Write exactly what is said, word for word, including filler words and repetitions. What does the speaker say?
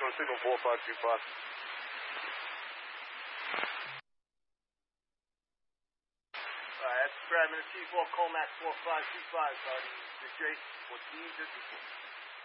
on signal four five two five. Alright, that's Brad, Minute T four, Colmax four five two five, starting the J fourteen fifty-four.